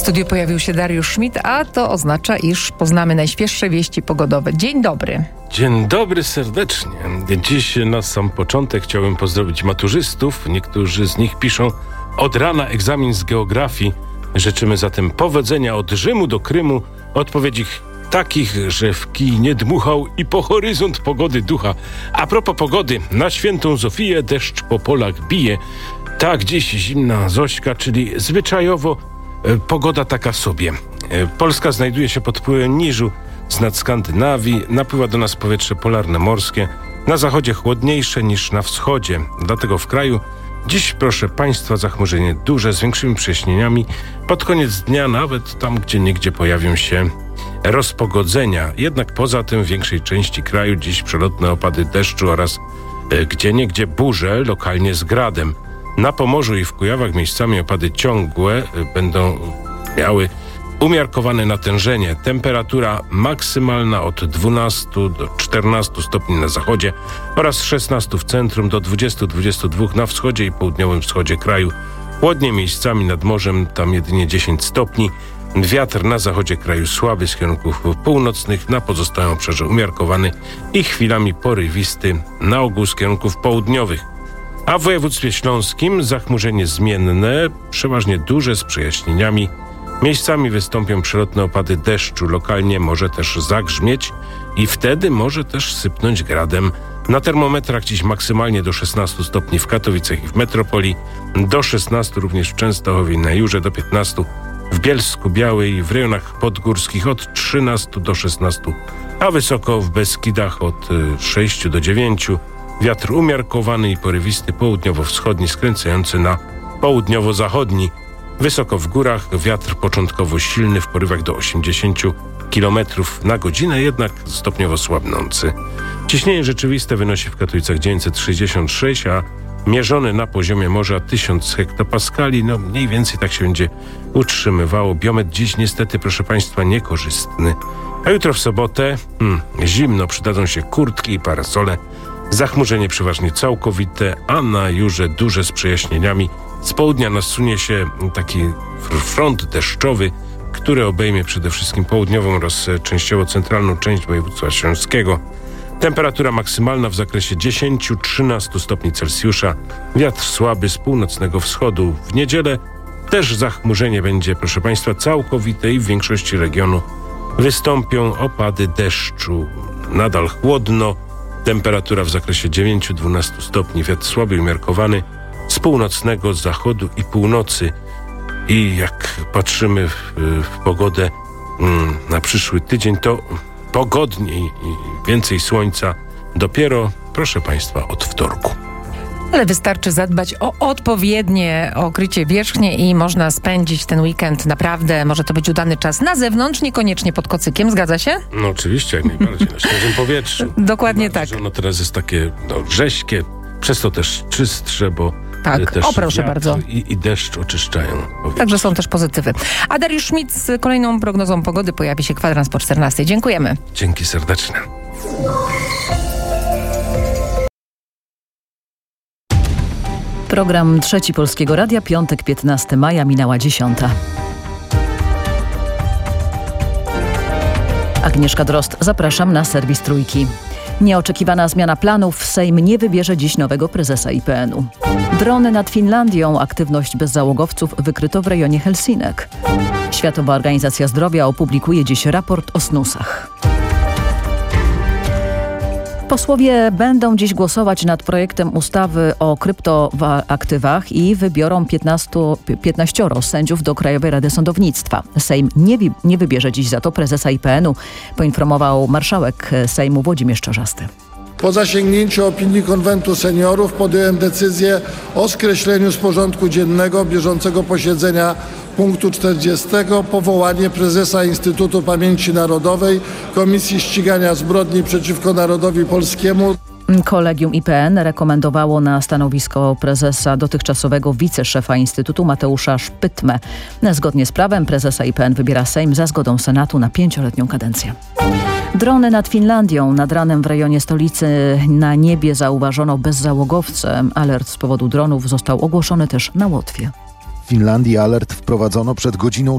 studiu pojawił się Dariusz Schmidt, a to oznacza, iż poznamy najświeższe wieści pogodowe. Dzień dobry. Dzień dobry serdecznie. Dziś na sam początek chciałbym pozdrowić maturzystów. Niektórzy z nich piszą od rana egzamin z geografii. Życzymy zatem powodzenia od Rzymu do Krymu. Odpowiedzi takich, że w kij nie dmuchał i po horyzont pogody ducha. A propos pogody, na świętą Zofię deszcz po polach bije. Tak, dziś zimna Zośka, czyli zwyczajowo pogoda taka sobie. Polska znajduje się pod wpływem niżu z nad Skandynawii. Napływa do nas powietrze polarne morskie. Na zachodzie chłodniejsze niż na wschodzie. Dlatego w kraju dziś, proszę Państwa, zachmurzenie duże z większymi przejaśnieniami. Pod koniec dnia nawet tam, gdzie niegdzie pojawią się rozpogodzenia. Jednak poza tym w większej części kraju dziś przelotne opady deszczu oraz gdzieniegdzie burze, lokalnie z gradem. Na Pomorzu i w Kujawach miejscami opady ciągłe będą miały umiarkowane natężenie. Temperatura maksymalna od 12 do 14 stopni na zachodzie oraz 16 w centrum do 20-22 na wschodzie i południowym wschodzie kraju. Chłodnie miejscami nad morzem, tam jedynie 10 stopni. Wiatr na zachodzie kraju słaby z kierunków północnych, na pozostałym obszarze umiarkowany i chwilami porywisty, na ogół z kierunków południowych. A w województwie śląskim zachmurzenie zmienne, przeważnie duże z przejaśnieniami. Miejscami wystąpią przelotne opady deszczu, lokalnie może też zagrzmieć i wtedy może też sypnąć gradem. Na termometrach dziś maksymalnie do 16 stopni w Katowicach i w metropolii, do 16 również w Częstochowie i na Jurze, do 15 w Bielsku Białej, w rejonach podgórskich od 13 do 16, a wysoko w Beskidach od 6 do 9. Wiatr umiarkowany i porywisty południowo-wschodni skręcający na południowo-zachodni. Wysoko w górach wiatr początkowo silny w porywach do 80 km na godzinę, jednak stopniowo słabnący. Ciśnienie rzeczywiste wynosi w Katowicach 966, a mierzone na poziomie morza 1000 hektopaskali. Mniej więcej tak się będzie utrzymywało. Biometr dziś niestety, proszę Państwa, niekorzystny. A jutro w sobotę zimno, przydadzą się kurtki i parasole. Zachmurzenie przeważnie całkowite, a na Jurze duże z przejaśnieniami. Z południa nasunie się taki front deszczowy, który obejmie przede wszystkim południową oraz częściowo centralną część województwa śląskiego. Temperatura maksymalna w zakresie 10-13 stopni Celsjusza. Wiatr słaby z północnego wschodu. W niedzielę też zachmurzenie będzie, proszę Państwa, całkowite i w większości regionu wystąpią opady deszczu. Nadal chłodno. Temperatura w zakresie 9-12 stopni. Wiatr słaby i umiarkowany z północnego, z zachodu i północy. I jak patrzymy w pogodę na przyszły tydzień, to pogodniej i więcej słońca dopiero, proszę Państwa, od wtorku. Ale wystarczy zadbać o odpowiednie okrycie wierzchnie i można spędzić ten weekend naprawdę, może to być udany czas na zewnątrz, niekoniecznie pod kocykiem, zgadza się? No oczywiście, jak najbardziej, na świeżym powietrzu. Dokładnie tak. Ono teraz jest takie rześkie, przez to też czystsze, bo tak, też proszę bardzo. I deszcz oczyszczają powietrze. Także są też pozytywy. A Dariusz Schmidt z kolejną prognozą pogody. Pojawi się kwadrans po 14. Dziękujemy. Dzięki serdeczne. Program Trzeci Polskiego Radia, piątek 15 maja, minęła 10. Agnieszka Drozd, zapraszam na serwis Trójki. Nieoczekiwana zmiana planów. Sejm nie wybierze dziś nowego prezesa IPN-u. Drony nad Finlandią. Aktywność bezzałogowców wykryto w rejonie Helsinek. Światowa Organizacja Zdrowia opublikuje dziś raport o snusach. Posłowie będą dziś głosować nad projektem ustawy o kryptoaktywach i wybiorą 15 sędziów do Krajowej Rady Sądownictwa. Sejm nie wybierze dziś za to prezesa IPN-u, poinformował marszałek Sejmu Włodzimierz Czarzasty. Po zasięgnięciu opinii Konwentu Seniorów podjąłem decyzję o skreśleniu z porządku dziennego bieżącego posiedzenia punktu 40 powołanie prezesa Instytutu Pamięci Narodowej, Komisji Ścigania Zbrodni przeciwko Narodowi Polskiemu. Kolegium IPN rekomendowało na stanowisko prezesa dotychczasowego wiceszefa Instytutu Mateusza Szpytmę. Zgodnie z prawem prezesa IPN wybiera Sejm za zgodą Senatu na 5-letnią kadencję. Drony nad Finlandią. Nad ranem w rejonie stolicy na niebie zauważono bezzałogowce. Alert z powodu dronów został ogłoszony też na Łotwie. W Finlandii alert wprowadzono przed godziną